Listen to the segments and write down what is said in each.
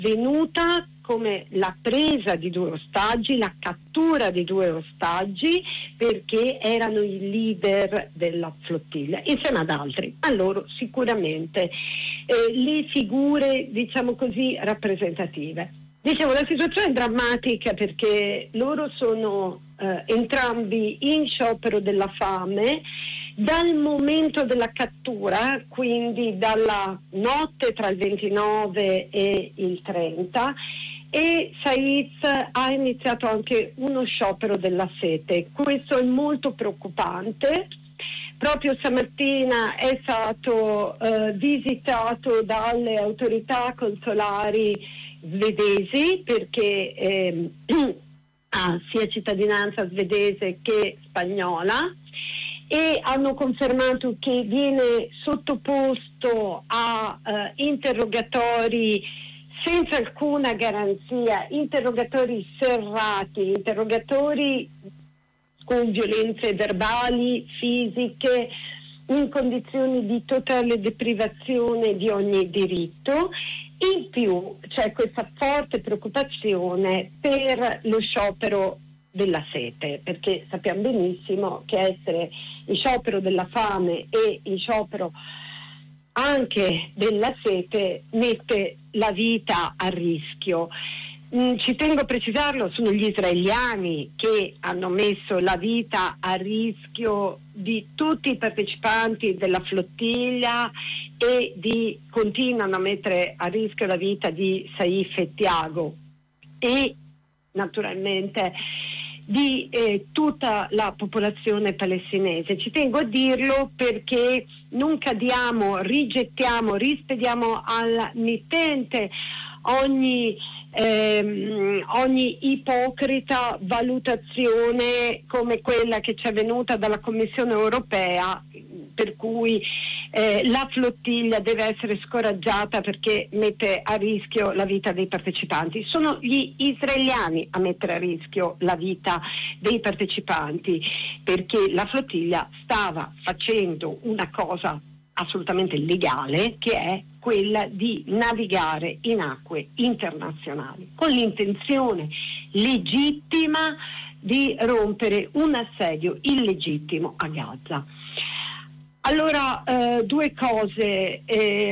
venuta come la presa di 2 ostaggi, la cattura di 2 ostaggi, perché erano i leader della flottiglia, insieme ad altri, a loro sicuramente le figure, diciamo così, rappresentative. Dicevo, la situazione è drammatica perché loro sono entrambi in sciopero della fame dal momento della cattura, quindi dalla notte tra il 29 e il 30, e Saiz ha iniziato anche uno sciopero della sete. Questo è molto preoccupante. Proprio stamattina è stato visitato dalle autorità consolari svedesi, perché ha sia cittadinanza svedese che spagnola, e hanno confermato che viene sottoposto a interrogatori senza alcuna garanzia, interrogatori serrati, interrogatori con violenze verbali, fisiche, in condizioni di totale deprivazione di ogni diritto. In più c'è questa forte preoccupazione per lo sciopero della sete, perché sappiamo benissimo che essere in sciopero della fame e in sciopero anche della sete mette la vita a rischio. Ci tengo a precisarlo, sono gli israeliani che hanno messo la vita a rischio di tutti i partecipanti della flottiglia e continuano a mettere a rischio la vita di Saif e Tiago e naturalmente di tutta la popolazione palestinese. Ci tengo a dirlo perché non cadiamo, rigettiamo, rispediamo al mittente ogni ipocrita valutazione come quella che ci è venuta dalla Commissione europea, per cui la flottiglia deve essere scoraggiata perché mette a rischio la vita dei partecipanti. Sono gli israeliani a mettere a rischio la vita dei partecipanti, perché la flottiglia stava facendo una cosa assolutamente legale, che è quella di navigare in acque internazionali con l'intenzione legittima di rompere un assedio illegittimo a Gaza. Allora, 2 cose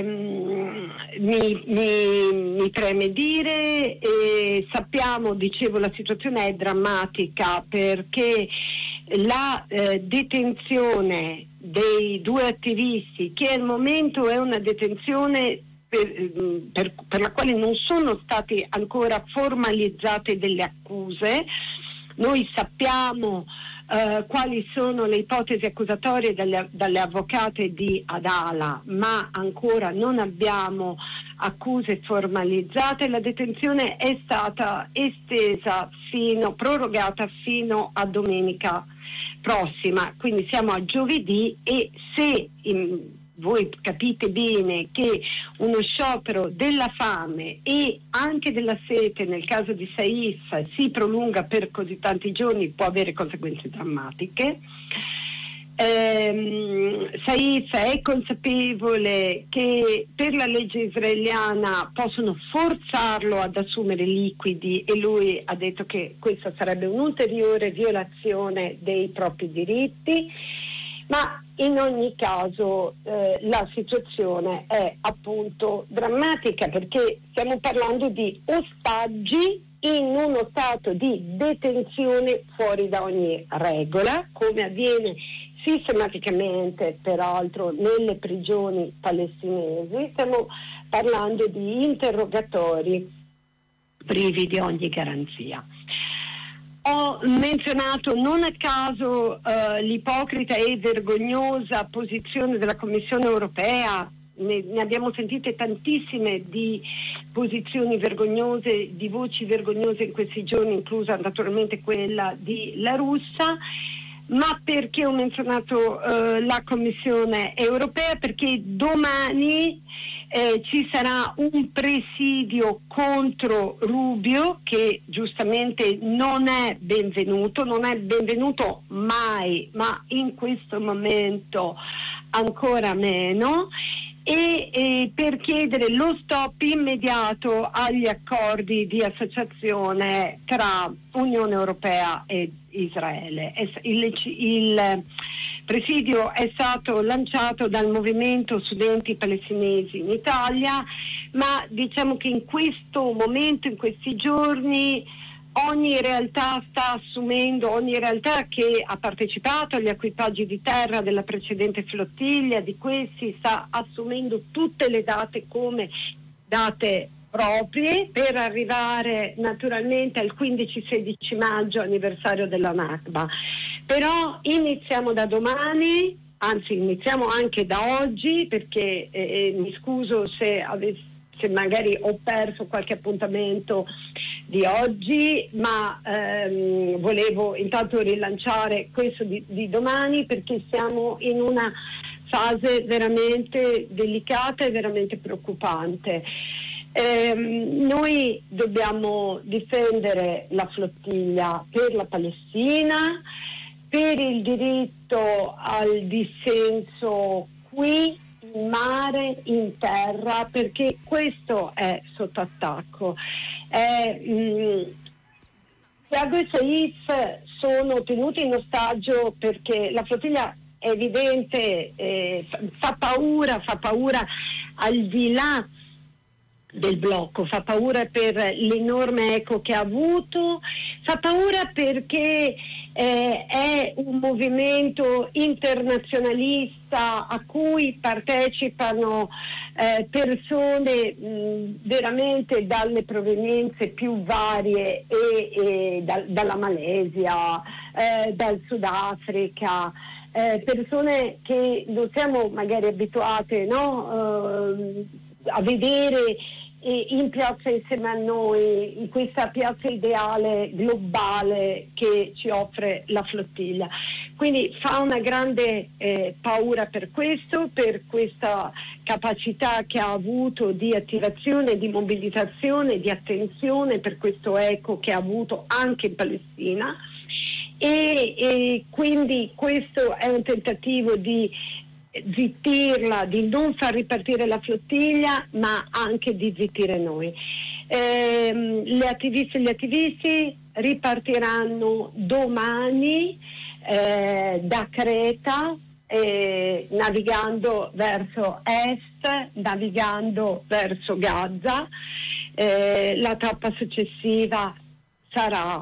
mi preme dire. Sappiamo, dicevo, la situazione è drammatica perché la detenzione dei 2 attivisti, che al momento è una detenzione per la quale non sono state ancora formalizzate delle accuse. Noi sappiamo quali sono le ipotesi accusatorie dalle avvocate di Adala, ma ancora non abbiamo accuse formalizzate. La detenzione è stata prorogata fino a domenica prossima, quindi siamo a giovedì, e se voi capite bene che uno sciopero della fame e anche della sete, nel caso di Saif, si prolunga per così tanti giorni, può avere conseguenze drammatiche. Saif è consapevole che per la legge israeliana possono forzarlo ad assumere liquidi, e lui ha detto che questa sarebbe un'ulteriore violazione dei propri diritti. Ma in ogni caso la situazione è appunto drammatica, perché stiamo parlando di ostaggi in uno stato di detenzione fuori da ogni regola, come avviene sistematicamente peraltro nelle prigioni palestinesi. Stiamo parlando di interrogatori privi di ogni garanzia. Ho menzionato non a caso l'ipocrita e vergognosa posizione della Commissione europea. Ne abbiamo sentite tantissime di posizioni vergognose, di voci vergognose in questi giorni, inclusa naturalmente quella di La Russa. Ma perché ho menzionato la Commissione europea? Perché domani ci sarà un presidio contro Rubio, che giustamente non è benvenuto mai, ma in questo momento ancora meno, e per chiedere lo stop immediato agli accordi di associazione tra Unione Europea e Israele. Il presidio è stato lanciato dal movimento studenti palestinesi in Italia, ma diciamo che in questo momento, in questi giorni, ogni realtà che ha partecipato agli equipaggi di terra della precedente flottiglia, di questi sta assumendo tutte le date come date proprie per arrivare naturalmente al 15-16 maggio, anniversario della Nakba. Però iniziamo da domani, anzi iniziamo anche da oggi, perché mi scuso se magari ho perso qualche appuntamento di oggi, ma volevo intanto rilanciare questo di domani, perché siamo in una fase veramente delicata e veramente preoccupante. Noi dobbiamo difendere la flottiglia per la Palestina, per il diritto al dissenso qui in mare, in terra, perché questo è sotto attacco. Thiago e Saif sono tenuti in ostaggio perché la flottiglia è evidente, fa paura al di là del blocco, fa paura per l'enorme eco che ha avuto, fa paura perché è un movimento internazionalista a cui partecipano persone veramente dalle provenienze più varie e dalla Malesia, dal Sudafrica, persone che non siamo magari abituate, no? A vedere in piazza insieme a noi, in questa piazza ideale globale che ci offre la flottiglia. Quindi fa una grande paura per questo, per questa capacità che ha avuto di attivazione, di mobilitazione, di attenzione per questo eco che ha avuto anche in Palestina, e quindi questo è un tentativo di zittirla, di non far ripartire la flottiglia, ma anche di zittire noi. Le attiviste e gli attivisti ripartiranno domani da Creta, navigando verso est, navigando verso Gaza. La tappa successiva sarà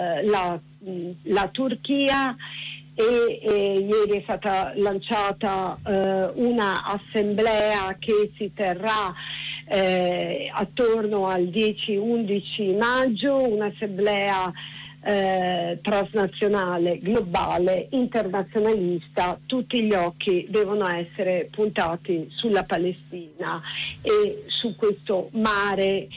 la Turchia, e ieri è stata lanciata una assemblea che si terrà attorno al 10-11 maggio, un'assemblea transnazionale, globale, internazionalista. Tutti gli occhi devono essere puntati sulla Palestina e su questo mare